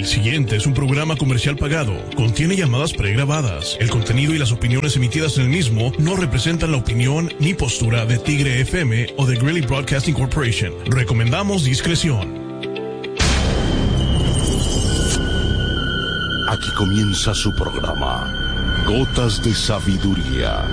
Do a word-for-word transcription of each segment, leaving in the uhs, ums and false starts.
El siguiente es un programa comercial pagado. Contiene llamadas pregrabadas. El contenido y las opiniones emitidas en el mismo no representan la opinión ni postura de Tigre F M o de Greeley Broadcasting Corporation. Recomendamos discreción. Aquí comienza su programa, Gotas de Sabiduría.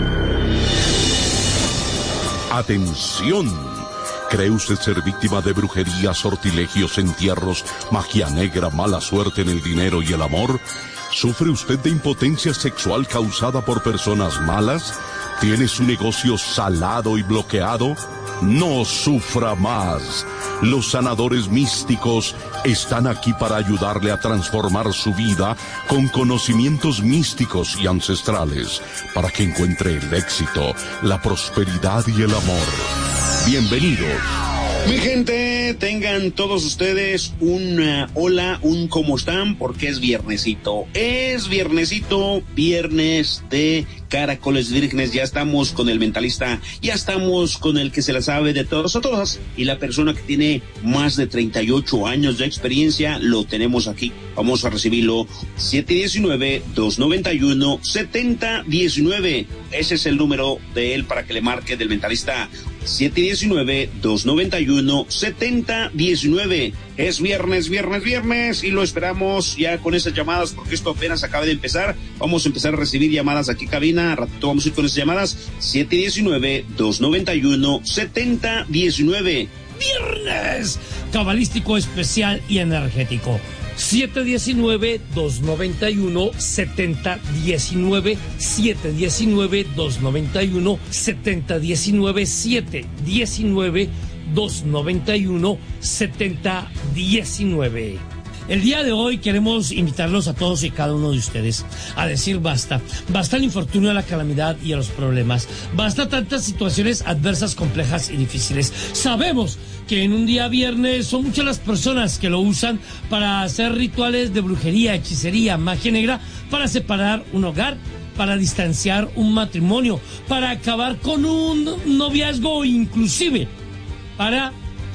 Atención. ¿Cree usted ser víctima de brujería, sortilegios, entierros, magia negra, mala suerte en el dinero y el amor? ¿Sufre usted de impotencia sexual causada por personas malas? ¿Tiene su negocio salado y bloqueado? No sufra más. Los sanadores místicos están aquí para ayudarle a transformar su vida con conocimientos místicos y ancestrales, para que encuentre el éxito, la prosperidad y el amor. Bienvenidos. Mi gente, tengan todos ustedes un uh, hola, un cómo están, porque es viernesito. Es viernesito, viernes de Caracoles Vírgenes. Ya estamos con el mentalista, ya estamos con el que se la sabe de todos a todas. Y la persona que tiene más de treinta y ocho años de experiencia, lo tenemos aquí. Vamos a recibirlo. siete uno nueve, dos nueve uno, siete cero uno nueve. Ese es el número de él para que le marque, del mentalista. siete uno nueve, dos nueve uno, siete cero uno nueve. Es viernes, viernes, viernes, y lo esperamos ya con esas llamadas, porque esto apenas acaba de empezar. Vamos a empezar a recibir llamadas aquí, cabina. A ratito vamos a ir con esas llamadas. siete uno nueve, dos nueve uno, siete cero uno nueve. Viernes cabalístico especial y energético. siete uno nueve, dos nueve uno, siete cero uno nueve, siete uno nueve, dos nueve uno, siete cero uno nueve, siete uno nueve, dos nueve uno, siete cero uno nueve. El día de hoy queremos invitarlos a todos y cada uno de ustedes a decir basta. Basta el infortunio, a la calamidad y a los problemas. Basta tantas situaciones adversas, complejas y difíciles. Sabemos que en un día viernes son muchas las personas que lo usan para hacer rituales de brujería, hechicería, magia negra, para separar un hogar, para distanciar un matrimonio, para acabar con un noviazgo, inclusive para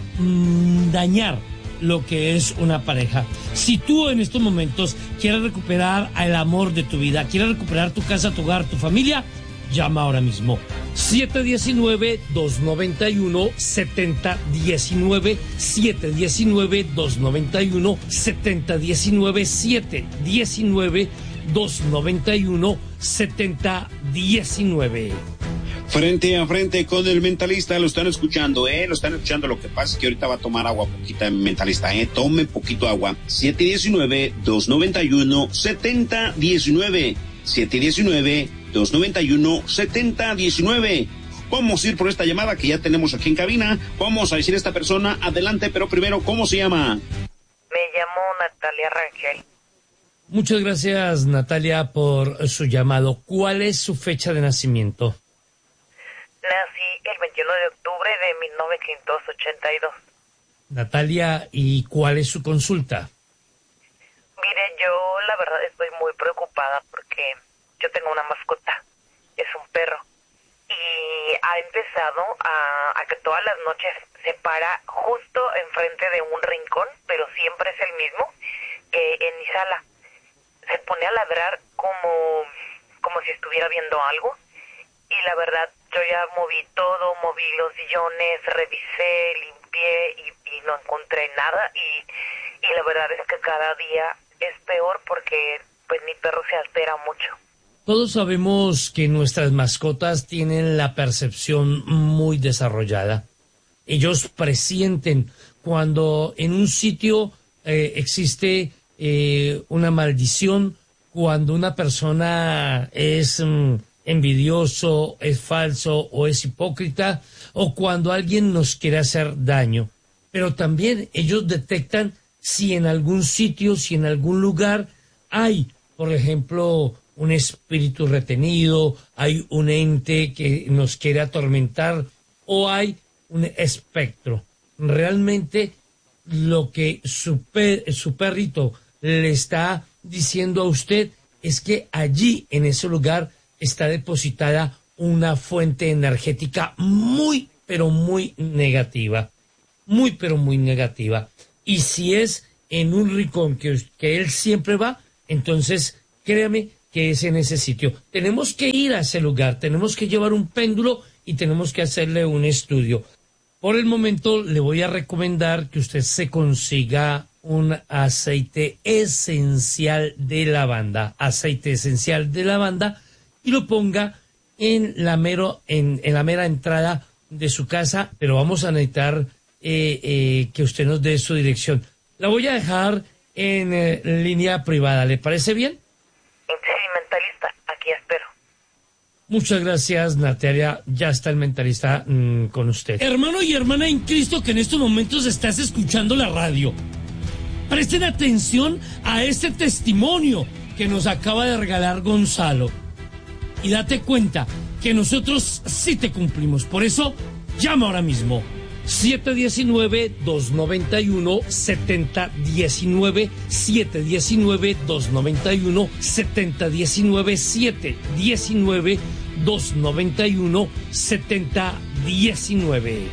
mmm, dañar lo que es una pareja. Si tú en estos momentos quieres recuperar el amor de tu vida, quieres recuperar tu casa, tu hogar, tu familia, llama ahora mismo. siete uno nueve, dos nueve uno, siete cero uno nueve, siete uno nueve, dos nueve uno, siete cero uno nueve, siete uno nueve, dos nueve uno, siete cero uno nueve. Frente a frente con el mentalista, lo están escuchando, ¿eh? Lo están escuchando. Lo que pasa es que ahorita va a tomar agua poquita, mentalista, ¿eh? Tome poquito agua. siete uno nueve, dos nueve uno, siete cero uno nueve. siete uno nueve, dos nueve uno, siete cero uno nueve. Vamos a ir por esta llamada que ya tenemos aquí en cabina. Vamos a decir a esta persona, adelante, pero primero, ¿cómo se llama? Me llamo Natalia Rangel. Muchas gracias, Natalia, por su llamado. ¿Cuál es su fecha de nacimiento? Nací el veintiuno de octubre de mil novecientos ochenta y dos. Natalia, ¿y cuál es su consulta? Mire, yo la verdad estoy muy preocupada porque yo tengo una mascota, es un perro, y ha empezado a, a que todas las noches se para justo enfrente de un rincón, pero siempre es el mismo, que en mi sala. Se pone a ladrar como, como si estuviera viendo algo, y la verdad, yo ya moví todo, moví los sillones, revisé, limpié y, y no encontré nada, y, y la verdad es que cada día es peor porque pues mi perro se altera mucho. Todos sabemos que nuestras mascotas tienen la percepción muy desarrollada. Ellos presienten cuando en un sitio eh, existe eh, una maldición, cuando una persona es mm, envidioso, es falso o es hipócrita, o cuando alguien nos quiere hacer daño. Pero también ellos detectan si en algún sitio, si en algún lugar hay, por ejemplo, un espíritu retenido, hay un ente que nos quiere atormentar o hay un espectro. Realmente lo que su, per, su perrito le está diciendo a usted es que allí, en ese lugar, está depositada una fuente energética muy, pero muy negativa. Muy, pero muy negativa. Y si es en un rincón que, que él siempre va, entonces créame que es en ese sitio. Tenemos que ir a ese lugar, tenemos que llevar un péndulo y tenemos que hacerle un estudio. Por el momento le voy a recomendar que usted se consiga un aceite esencial de lavanda, aceite esencial de lavanda, y lo ponga en la, mero, en, en la mera entrada de su casa, pero vamos a necesitar eh, eh, que usted nos dé su dirección. La voy a dejar en eh, línea privada, ¿le parece bien? Sí, mentalista, aquí espero. Muchas gracias, Natalia. Ya está el mentalista mmm, con usted. Hermano y hermana en Cristo que en estos momentos estás escuchando la radio, presten atención a este testimonio que nos acaba de regalar Gonzalo y date cuenta que nosotros sí te cumplimos. Por eso, llama ahora mismo. siete uno nueve, dos nueve uno, siete cero uno nueve, siete uno nueve, dos nueve uno, siete cero uno nueve, siete uno nueve, dos nueve uno, siete cero uno nueve.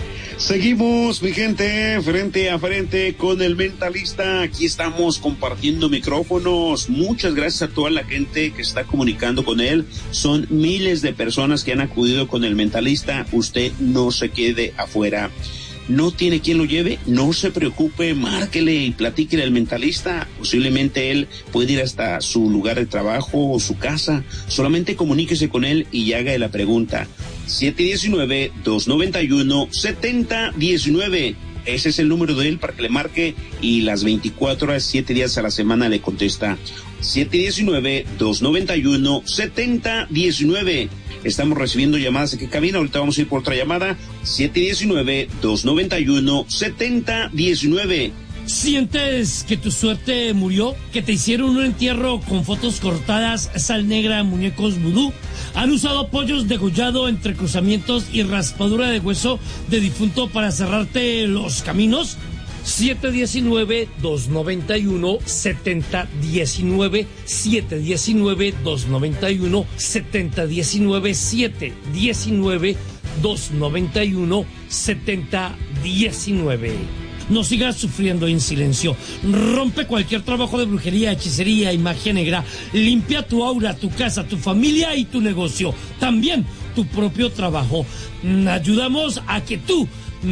Seguimos, mi gente, frente a frente con el mentalista. Aquí estamos compartiendo micrófonos. Muchas gracias a toda la gente que está comunicando con él. Son miles de personas que han acudido con el mentalista. Usted no se quede afuera. No tiene quien lo lleve, no se preocupe, márquele y platíquele al mentalista. Posiblemente él puede ir hasta su lugar de trabajo o su casa. Solamente comuníquese con él y haga la pregunta. siete uno nueve, dos nueve uno, siete cero uno nueve. Ese es el número de él para que le marque y las veinticuatro horas, siete días a la semana le contesta. siete uno nueve, dos nueve uno, siete cero uno nueve. Estamos recibiendo llamadas de qué cabina. Ahorita vamos a ir por otra llamada. siete uno nueve, dos nueve uno, siete cero uno nueve. ¿Sientes que tu suerte murió? ¿Que te hicieron un entierro con fotos cortadas, sal negra, muñecos vudú? ¿Han usado pollos degollado entre cruzamientos y raspadura de hueso de difunto para cerrarte los caminos? siete uno nueve, dos nueve uno, siete cero uno nueve, siete uno nueve, dos nueve uno, siete cero uno nueve, siete uno nueve, dos nueve uno, siete cero uno nueve. No sigas sufriendo en silencio. Rompe cualquier trabajo de brujería, hechicería y magia negra. Limpia tu aura, tu casa, tu familia y tu negocio. También tu propio trabajo. Ayudamos a que tú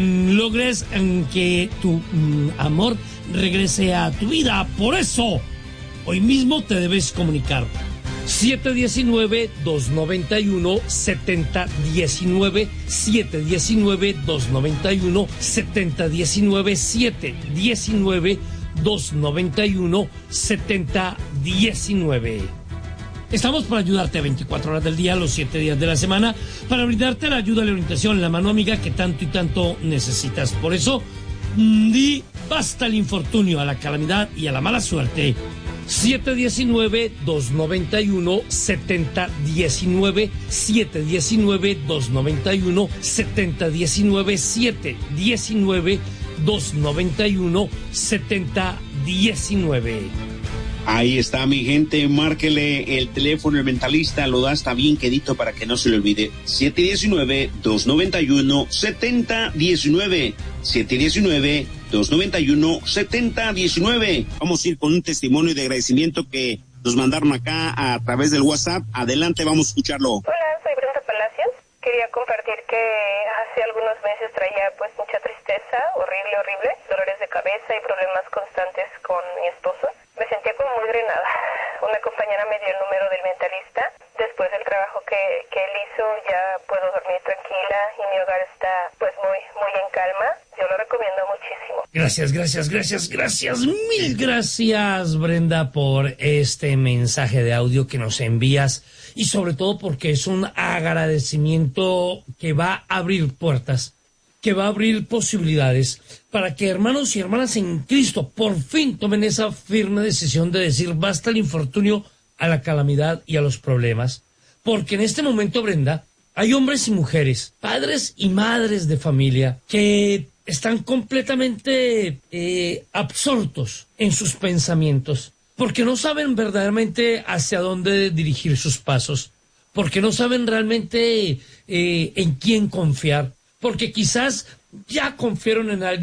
logres que tu amor regrese a tu vida. Por eso, hoy mismo te debes comunicar. siete uno nueve, dos nueve uno, siete cero uno nueve, siete uno nueve, dos nueve uno, siete cero uno nueve, siete uno nueve, dos nueve uno, siete cero uno nueve. Estamos para ayudarte veinticuatro horas del día, los siete días de la semana, para brindarte la ayuda, la orientación, la mano amiga que tanto y tanto necesitas. Por eso, di basta al infortunio, a la calamidad y a la mala suerte. siete uno nueve, dos nueve uno, siete cero uno nueve, siete uno nueve, dos nueve uno, siete cero uno nueve, siete uno nueve, dos nueve uno, siete uno nueve. Ahí está, mi gente, márquele el teléfono, el mentalista lo da hasta bien quedito para que no se le olvide. siete uno nueve, dos nueve uno, siete cero uno nueve, siete uno nueve, dos nueve uno, siete cero uno nueve. Vamos a ir con un testimonio de agradecimiento que nos mandaron acá a través del WhatsApp. Adelante, vamos a escucharlo. Hola, soy Brenda Palacios. Quería compartir que hace algunos meses traía pues mucha tristeza, horrible, horrible, dolores de cabeza y problemas constantes con mi esposo. Me sentía como muy drenada. Una compañera me dio el número del mentalista. Después del trabajo que, que él hizo, ya puedo dormir tranquila y mi hogar está pues muy, muy en calma. Yo lo recomiendo muchísimo. Gracias, gracias, gracias, gracias, mil gracias, Brenda, por este mensaje de audio que nos envías y sobre todo porque es un agradecimiento que va a abrir puertas, que va a abrir posibilidades para que hermanos y hermanas en Cristo por fin tomen esa firme decisión de decir basta al infortunio, a la calamidad y a los problemas. Porque en este momento, Brenda, hay hombres y mujeres, padres y madres de familia que están completamente eh, absortos en sus pensamientos, porque no saben verdaderamente hacia dónde dirigir sus pasos, porque no saben realmente eh, en quién confiar, porque quizás ya confiaron en alguien,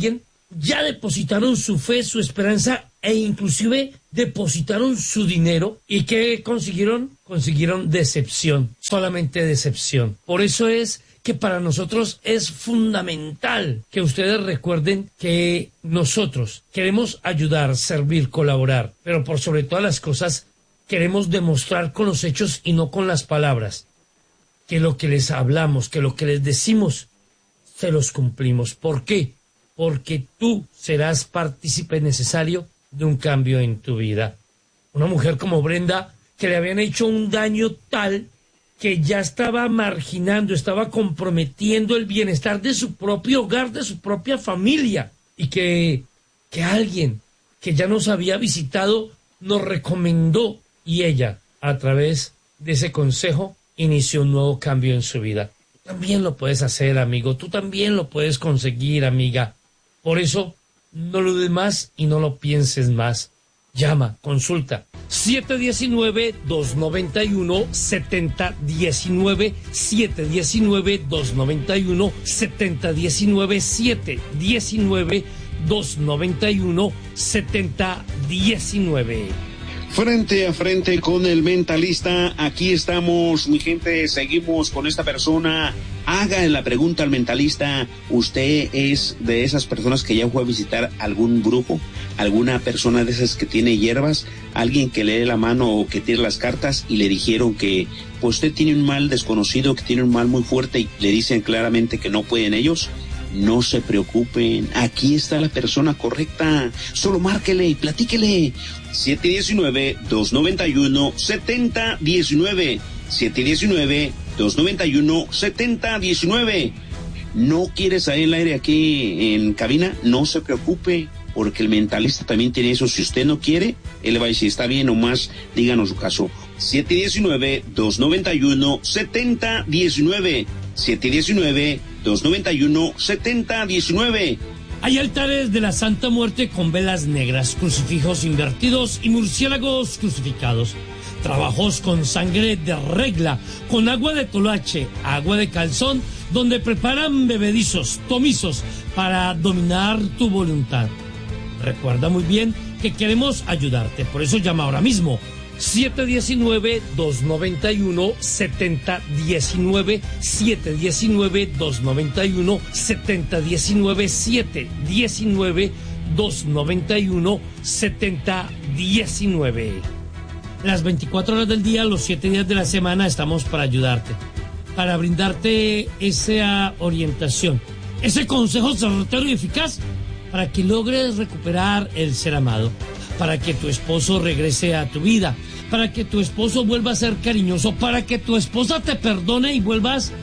ya depositaron su fe, su esperanza e inclusive depositaron su dinero. ¿Y qué consiguieron? Consiguieron decepción, solamente decepción. Por eso es que para nosotros es fundamental que ustedes recuerden que nosotros queremos ayudar, servir, colaborar, pero por sobre todas las cosas queremos demostrar con los hechos y no con las palabras que lo que les hablamos, que lo que les decimos, se los cumplimos. ¿Por qué? Porque tú serás partícipe necesario de un cambio en tu vida. Una mujer como Brenda, que le habían hecho un daño tal que ya estaba marginando, estaba comprometiendo el bienestar de su propio hogar, de su propia familia, y que, que alguien que ya nos había visitado nos recomendó, y ella, a través de ese consejo, inició un nuevo cambio en su vida. Tú también lo puedes hacer, amigo, tú también lo puedes conseguir, amiga. Por eso, no lo dudes más y no lo pienses más. Llama, consulta. siete uno nueve, dos nueve uno, siete cero uno nueve, siete uno nueve, dos nueve uno, siete cero uno nueve, siete uno nueve, dos nueve uno, siete cero uno nueve. Frente a frente con el mentalista, aquí estamos, mi gente, seguimos con esta persona. Haga la pregunta al mentalista, ¿usted es de esas personas que ya fue a visitar algún brujo? ¿Alguna persona de esas que tiene hierbas? ¿Alguien que lee la mano o que tira las cartas y le dijeron que pues, usted tiene un mal desconocido, que tiene un mal muy fuerte y le dicen claramente que no pueden ellos? No se preocupen, aquí está la persona correcta. Solo márquele y platíquele. siete uno nueve, dos nueve uno, siete cero uno nueve. siete uno nueve, dos nueve uno, siete cero uno nueve. ¿No quiere salir al aire aquí en cabina? No se preocupe, porque el mentalista también tiene eso. Si usted no quiere, él le va a decir, está bien, nomás díganos su caso. siete uno nueve, dos nueve uno, siete cero uno nueve. siete uno nueve, dos nueve uno, siete cero uno nueve. Hay altares de la Santa Muerte con velas negras, crucifijos invertidos y murciélagos crucificados. Trabajos con sangre de regla, con agua de toloache, agua de calzón, donde preparan bebedizos, tomizos, para dominar tu voluntad. Recuerda muy bien que queremos ayudarte, por eso llama ahora mismo. siete uno nueve, dos nueve uno, siete cero uno nueve, siete uno nueve, dos nueve uno, siete cero uno nueve, siete uno nueve, dos nueve uno, siete cero uno nueve. Las veinticuatro horas del día, los siete días de la semana, estamos para ayudarte, para brindarte esa orientación, ese consejo certero y eficaz para que logres recuperar el ser amado, para que tu esposo regrese a tu vida, para que tu esposo vuelva a ser cariñoso, para que tu esposa te perdone y vuelvas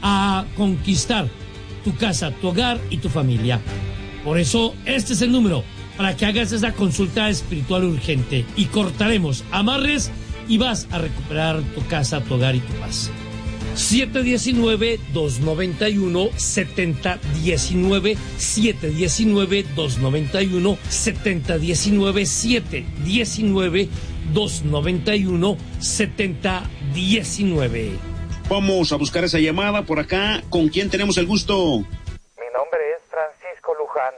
a conquistar tu casa, tu hogar y tu familia. Por eso, este es el número para que hagas esa consulta espiritual urgente y cortaremos amarres y vas a recuperar tu casa, tu hogar y tu paz. siete uno nueve, dos nueve uno, siete cero uno nueve, siete uno nueve, dos nueve uno, siete cero uno nueve, siete uno nueve, dos nueve uno, siete cero uno nueve. Vamos a buscar esa llamada por acá. ¿Con quién tenemos el gusto? Mi nombre es Francisco Luján.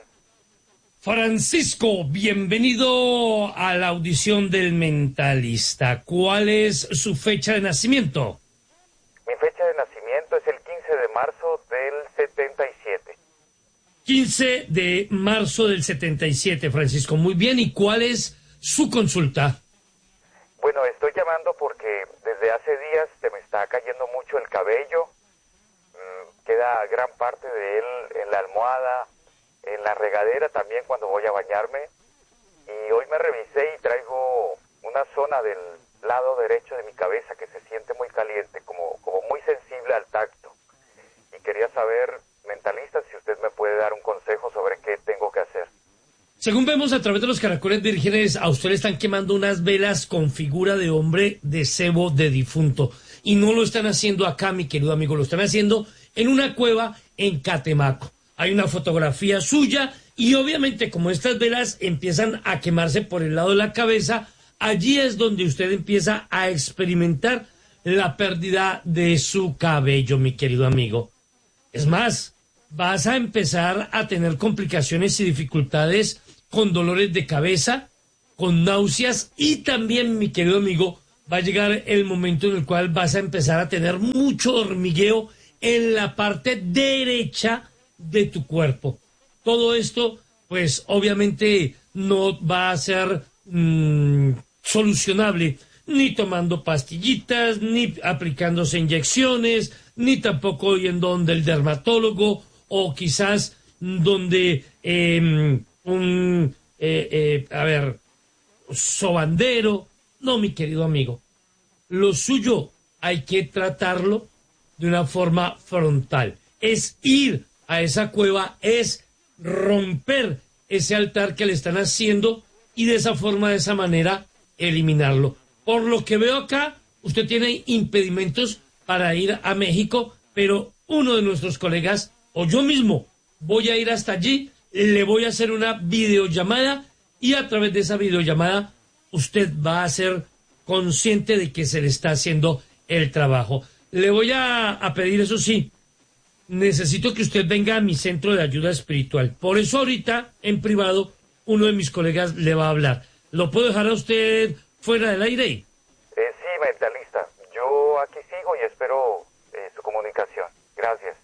Francisco, bienvenido a la audición del mentalista. ¿Cuál es su fecha de nacimiento? Mi fecha de nacimiento es el quince de marzo del setenta y siete. quince de marzo del setenta y siete, Francisco. Muy bien, ¿y cuál es su consulta? Bueno, estoy llamando porque desde hace días se me está cayendo mucho el cabello. Mm, queda gran parte de él en la almohada, en la regadera también cuando voy a bañarme. Y hoy me revisé y traigo una zona del lado derecho de mi cabeza que se siente muy caliente, como, como muy sensible al tacto. Y quería saber, mentalista, si usted me puede dar un consejo sobre qué tengo que hacer. Según vemos a través de los caracoles vírgenes, a usted le están quemando unas velas con figura de hombre de cebo de difunto. Y no lo están haciendo acá, mi querido amigo, lo están haciendo en una cueva en Catemaco. Hay una fotografía suya y obviamente como estas velas empiezan a quemarse por el lado de la cabeza, allí es donde usted empieza a experimentar la pérdida de su cabello, mi querido amigo. Es más, vas a empezar a tener complicaciones y dificultades con dolores de cabeza, con náuseas y también, mi querido amigo, va a llegar el momento en el cual vas a empezar a tener mucho hormigueo en la parte derecha de tu cuerpo. Todo esto, pues obviamente no va a ser mmm, solucionable ni tomando pastillitas, ni aplicándose inyecciones, ni tampoco yendo donde el dermatólogo o quizás donde eh, un, eh, eh, a ver, sobandero. No, mi querido amigo, lo suyo hay que tratarlo de una forma frontal. Es ir a esa cueva, es romper ese altar que le están haciendo y de esa forma, de esa manera, eliminarlo. Por lo que veo acá, usted tiene impedimentos para ir a México, pero uno de nuestros colegas o yo mismo voy a ir hasta allí, le voy a hacer una videollamada y a través de esa videollamada usted va a ser consciente de que se le está haciendo el trabajo. Le voy a, a pedir, eso sí, necesito que usted venga a mi centro de ayuda espiritual. Por eso ahorita, en privado, uno de mis colegas le va a hablar. ¿Lo puedo dejar a usted fuera del aire? Eh, sí, mentalista. Yo aquí sigo y espero eh, su comunicación. Gracias.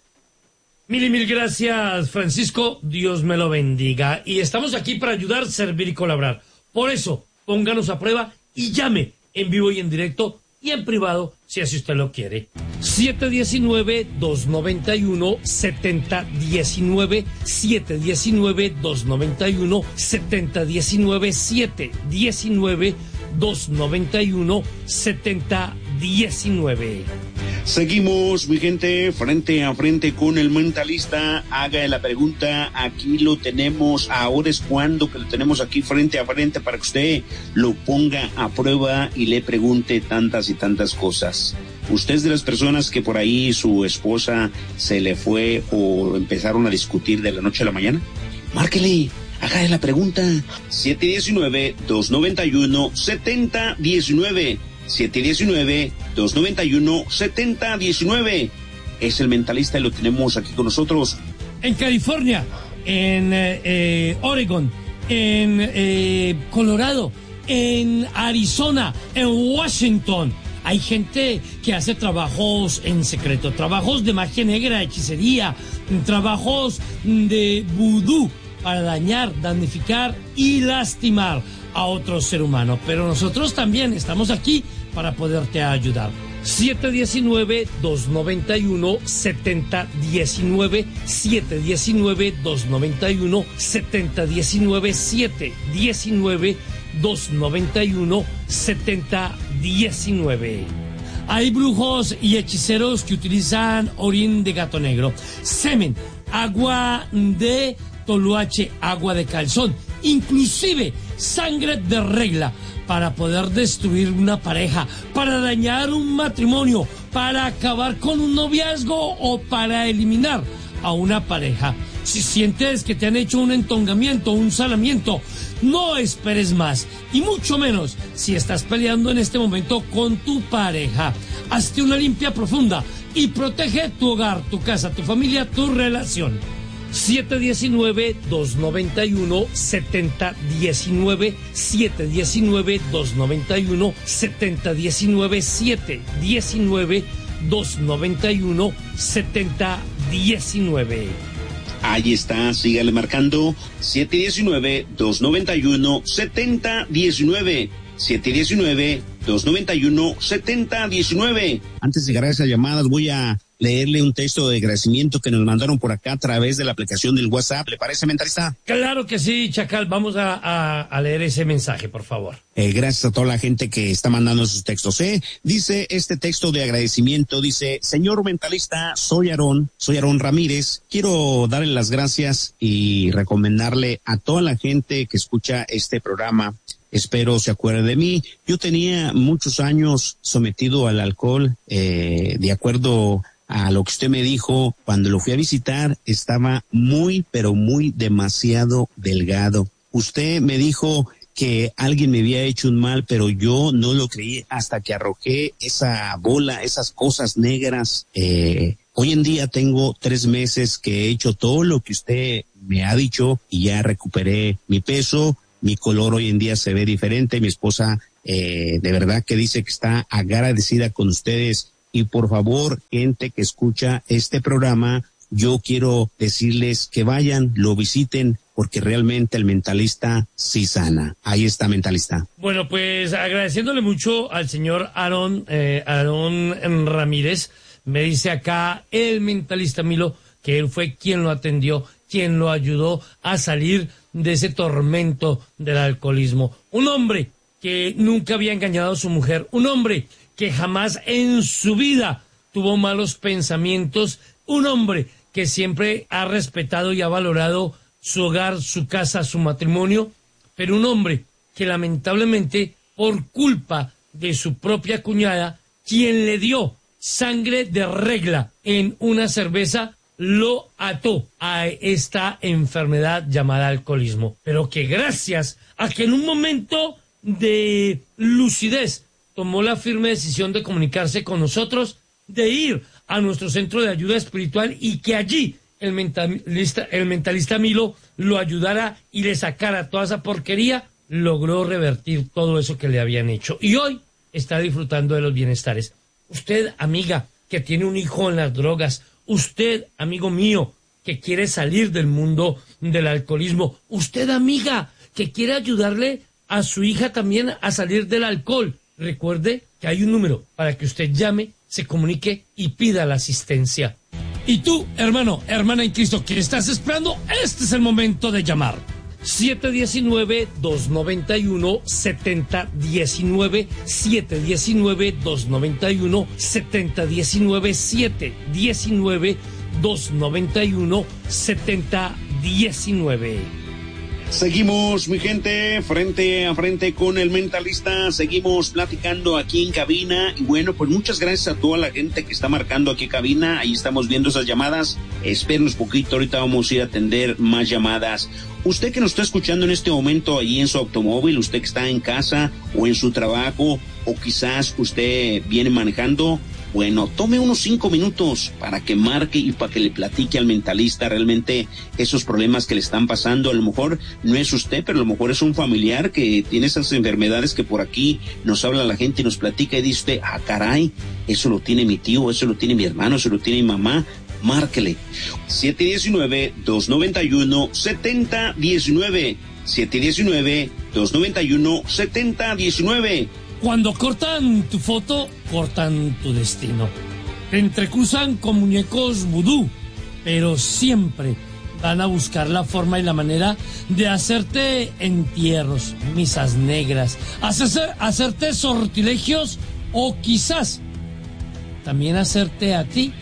Mil y mil gracias, Francisco. Dios me lo bendiga. Y estamos aquí para ayudar, servir y colaborar. Por eso, pónganos a prueba y llame en vivo y en directo y en privado, si así usted lo quiere. siete uno nueve, dos nueve uno, siete cero uno nueve, siete uno nueve, dos nueve uno, siete cero uno nueve, siete uno nueve, dos nueve uno, siete cero uno nueve. Seguimos, mi gente, frente a frente con el mentalista. Haga la pregunta, aquí lo tenemos, ahora es cuando que lo tenemos aquí frente a frente para que usted lo ponga a prueba y le pregunte tantas y tantas cosas. ¿Usted es de las personas que por ahí su esposa se le fue o empezaron a discutir de la noche a la mañana? Márquele, haga la pregunta. siete uno nueve, dos nueve uno, siete cero uno nueve. siete uno nueve, dos nueve uno, siete cero uno nueve. Es el mentalista y lo tenemos aquí con nosotros. En California, en eh, eh, Oregon, en eh, Colorado, en Arizona, en Washington. Hay gente que hace trabajos en secreto, trabajos de magia negra, hechicería, trabajos de vudú para dañar, damnificar y lastimar a otro ser humano. Pero nosotros también estamos aquí para poderte ayudar. siete uno nueve, dos nueve uno, siete cero uno nueve, siete uno nueve, dos nueve uno, siete cero uno nueve, siete uno nueve, dos nueve uno, siete cero uno nueve. Hay brujos y hechiceros que utilizan orín de gato negro, semen, agua de toloache, agua de calzón, inclusive sangre de regla, para poder destruir una pareja, para dañar un matrimonio, para acabar con un noviazgo o para eliminar a una pareja. Si sientes que te han hecho un entongamiento, un salamiento, no esperes más, y mucho menos si estás peleando en este momento con tu pareja. Hazte una limpia profunda y protege tu hogar, tu casa, tu familia, tu relación. siete uno nueve, dos nueve uno, siete cero uno nueve, siete uno nueve, dos nueve uno, siete cero uno nueve, siete uno nueve, dos nueve uno, siete cero uno nueve. Ahí está, sígale marcando. siete uno nueve, dos nueve uno, siete cero uno nueve. siete uno nueve, dos nueve uno, siete cero uno nueve. Antes de llegar a esas llamadas, voy a leerle un texto de agradecimiento que nos mandaron por acá a través de la aplicación del WhatsApp. ¿Le parece, mentalista? Claro que sí, Chacal. Vamos a, a, a leer ese mensaje, por favor. Eh, gracias a toda la gente que está mandando sus textos. ¿eh? Dice este texto de agradecimiento, dice: señor mentalista, soy Aarón, soy Aarón Ramírez. Quiero darle las gracias y recomendarle a toda la gente que escucha este programa. Espero se acuerde de mí. Yo tenía muchos años sometido al alcohol, eh, de acuerdo a lo que usted me dijo. Cuando lo fui a visitar, estaba muy, pero muy demasiado delgado. Usted me dijo que alguien me había hecho un mal, pero yo no lo creí hasta que arrojé esa bola, esas cosas negras, eh, Hoy en día tengo tres meses que he hecho todo lo que usted me ha dicho y ya recuperé mi peso, mi color hoy en día se ve diferente, mi esposa eh, de verdad que dice que está agradecida con ustedes y por favor, gente que escucha este programa, yo quiero decirles que vayan, lo visiten, porque realmente el Mentalista sí sana. Ahí está, Mentalista. Bueno, pues agradeciéndole mucho al señor Aarón, eh, Aarón Ramírez, me dice acá el Mentalista Milo que él fue quien lo atendió, quien lo ayudó a salir de ese tormento del alcoholismo. Un hombre que nunca había engañado a su mujer, un hombre que jamás en su vida tuvo malos pensamientos, un hombre que siempre ha respetado y ha valorado su hogar, su casa, su matrimonio, pero un hombre que lamentablemente, por culpa de su propia cuñada, quien le dio sangre de regla en una cerveza, lo ató a esta enfermedad llamada alcoholismo. Pero que gracias a que en un momento de lucidez tomó la firme decisión de comunicarse con nosotros, de ir a nuestro centro de ayuda espiritual y que allí el mentalista, el mentalista Milo lo ayudara y le sacara toda esa porquería, logró revertir todo eso que le habían hecho. Y hoy está disfrutando de los bienestares. Usted, amiga, que tiene un hijo en las drogas, usted, amigo mío, que quiere salir del mundo del alcoholismo, usted, amiga, que quiere ayudarle a su hija también a salir del alcohol, recuerde que hay un número para que usted llame, se comunique y pida la asistencia. Y tú, hermano, hermana en Cristo, ¿qué estás esperando? Este es el momento de llamar. siete uno nueve, dos nueve uno, siete cero uno nueve, siete uno nueve, dos nueve uno, siete cero uno nueve, siete uno nueve, dos nueve uno, siete cero uno nueve. Seguimos, mi gente, frente a frente con el Mentalista, seguimos platicando aquí en cabina, y bueno, pues muchas gracias a toda la gente que está marcando aquí en cabina, ahí estamos viendo esas llamadas, espérenos poquito, ahorita vamos a ir a atender más llamadas. Usted que nos está escuchando en este momento ahí en su automóvil, usted que está en casa o en su trabajo, o quizás usted viene manejando, bueno, tome unos cinco minutos para que marque y para que le platique al Mentalista realmente esos problemas que le están pasando. A lo mejor no es usted, pero a lo mejor es un familiar que tiene esas enfermedades que por aquí nos habla la gente y nos platica y dice usted, ah, caray, eso lo tiene mi tío, eso lo tiene mi hermano, eso lo tiene mi mamá. Márquele. siete uno nueve, dos nueve uno, siete cero uno nueve. siete uno nueve, dos nueve uno, siete cero uno nueve. Cuando cortan tu foto, cortan tu destino. Te entrecruzan con muñecos vudú, pero siempre van a buscar la forma y la manera de hacerte entierros, misas negras, hacerse, hacerte sortilegios o quizás también hacerte a ti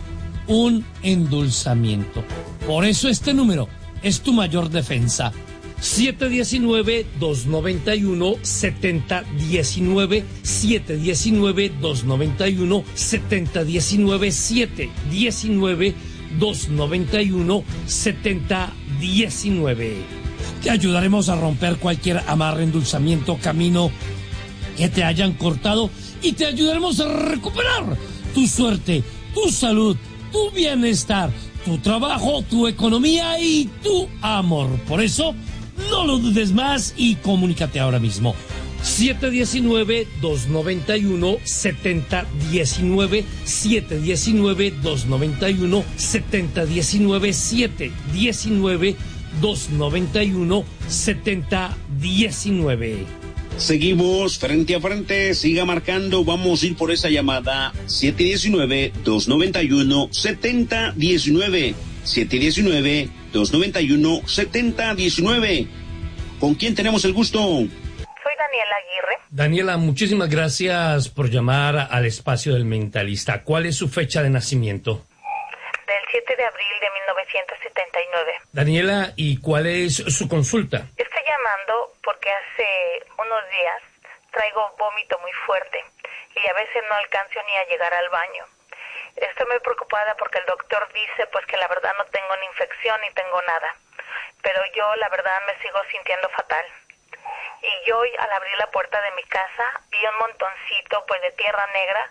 un endulzamiento. Por eso este número es tu mayor defensa. siete uno nueve, dos nueve uno, siete cero uno nueve, siete uno nueve, dos nueve uno, siete cero uno nueve, siete uno nueve, dos nueve uno, siete cero uno nueve. Te ayudaremos a romper cualquier amarre, endulzamiento, camino que te hayan cortado y te ayudaremos a recuperar tu suerte, tu salud, tu bienestar, tu trabajo, tu economía y tu amor. Por eso, no lo dudes más y comunícate ahora mismo. siete uno nueve, dos nueve uno, siete cero uno nueve, siete uno nueve, dos nueve uno, siete cero uno nueve, siete uno nueve, dos nueve uno, siete cero uno nueve. Seguimos frente a frente, siga marcando, vamos a ir por esa llamada. siete uno nueve, dos nueve uno, siete cero uno nueve. siete uno nueve, dos nueve uno, siete cero uno nueve. ¿Con quién tenemos el gusto? Soy Daniela Aguirre. Daniela, muchísimas gracias por llamar al espacio del Mentalista. ¿Cuál es su fecha de nacimiento? Del siete de abril de mil novecientos setenta y nueve. Daniela, ¿y cuál es su consulta? Estoy llamando porque hace unos días traigo vómito muy fuerte y a veces no alcanzo ni a llegar al baño. Estoy muy preocupada porque el doctor dice pues que la verdad no tengo ni infección ni tengo nada, pero yo la verdad me sigo sintiendo fatal. Y yo hoy al abrir la puerta de mi casa vi un montoncito pues de tierra negra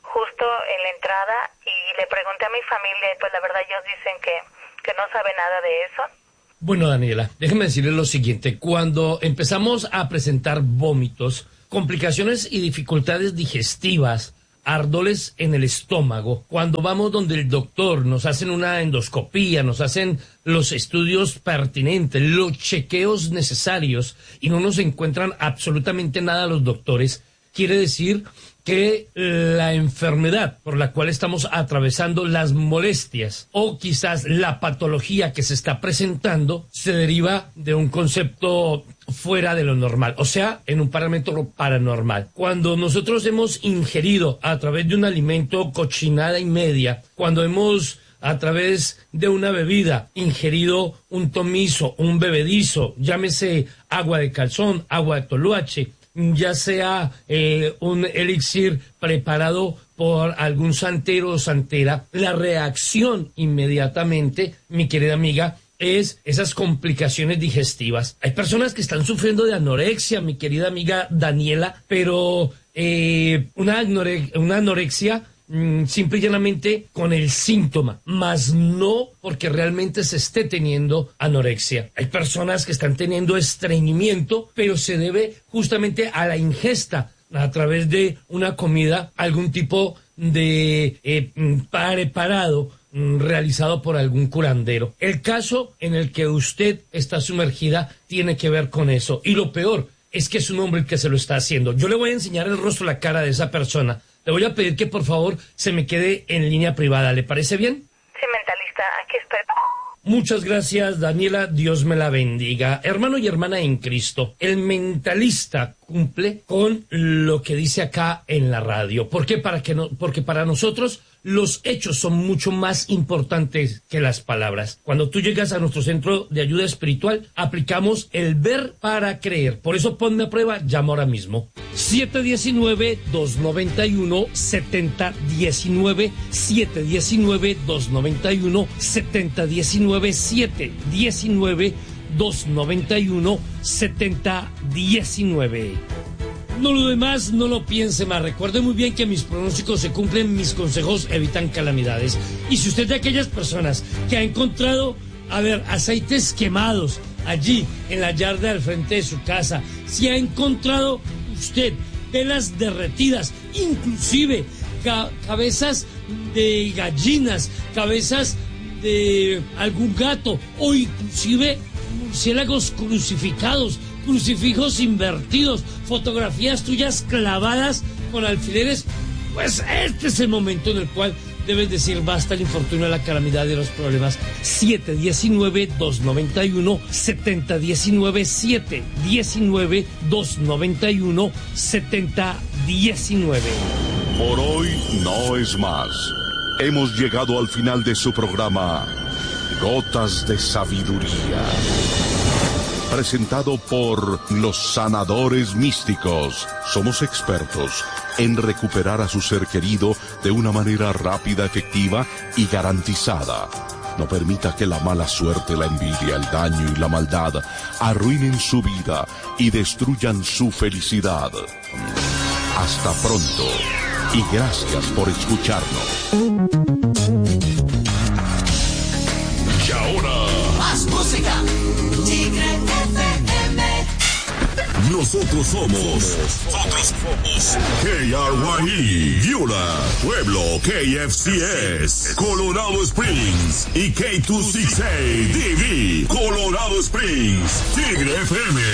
justo en la entrada, y le pregunté a mi familia y pues la verdad ellos dicen que, que no sabe nada de eso. Bueno, Daniela, déjeme decirle lo siguiente. Cuando empezamos a presentar vómitos, complicaciones y dificultades digestivas, ardores en el estómago, cuando vamos donde el doctor, nos hacen una endoscopía, nos hacen los estudios pertinentes, los chequeos necesarios y no nos encuentran absolutamente nada los doctores, quiere decir que la enfermedad por la cual estamos atravesando, las molestias o quizás la patología que se está presentando se deriva de un concepto fuera de lo normal, o sea, en un parámetro paranormal. Cuando nosotros hemos ingerido a través de un alimento cochinada y media, cuando hemos a través de una bebida ingerido un tomizo, un bebedizo, llámese agua de calzón, agua de toloache, ya sea eh, un elixir preparado por algún santero o santera, la reacción inmediatamente, mi querida amiga, es esas complicaciones digestivas. Hay personas que están sufriendo de anorexia, mi querida amiga Daniela, pero eh, una, anore- una anorexia mm, simple y llanamente con el síntoma, más no porque realmente se esté teniendo anorexia. Hay personas que están teniendo estreñimiento, pero se debe justamente a la ingesta a través de una comida, algún tipo de eh, preparado realizado por algún curandero. El caso en el que usted está sumergida tiene que ver con eso. Y lo peor es que es un hombre el que se lo está haciendo. Yo le voy a enseñar el rostro, la cara de esa persona. Le voy a pedir que por favor se me quede en línea privada. ¿Le parece bien? Sí, mentalista, aquí estoy. Muchas gracias, Daniela. Dios me la bendiga. Hermano y hermana en Cristo, el mentalista cumple con lo que dice acá en la radio. ¿Por qué? Para que no, porque para nosotros los hechos son mucho más importantes que las palabras. Cuando tú llegas a nuestro centro de ayuda espiritual, aplicamos el ver para creer. Por eso ponme a prueba, llama ahora mismo. siete uno nueve, dos nueve uno, siete cero uno nueve, siete uno nueve, dos nueve uno, siete cero uno nueve, siete uno nueve, dos nueve uno, siete cero uno nueve. No lo demás, no lo piense más. Recuerde muy bien que mis pronósticos se cumplen, mis consejos evitan calamidades. Y si usted es de aquellas personas que ha encontrado, a ver, aceites quemados allí en la yarda al frente de su casa, si ha encontrado usted velas derretidas, inclusive ca- cabezas de gallinas, cabezas de algún gato o inclusive murciélagos crucificados, crucifijos invertidos, fotografías tuyas clavadas con alfileres, pues este es el momento en el cual debes decir basta el infortunio, la calamidad y los problemas. siete uno nueve, dos nueve uno, siete cero uno nueve, siete uno nueve, dos nueve uno, siete cero uno nueve. Por hoy no es más. Hemos llegado al final de su programa Gotas de Sabiduría, presentado por los sanadores místicos. Somos expertos en recuperar a su ser querido de una manera rápida, efectiva y garantizada. No permita que la mala suerte, la envidia, el daño y la maldad arruinen su vida y destruyan su felicidad. Hasta pronto y gracias por escucharnos. Y ahora, más música. Tigre F M. nosotros somos, nosotros somos K R Y E, Viola, Pueblo, K F C S, Colorado Springs y K dos sesenta y seis D V, Colorado Springs, Tigre F M.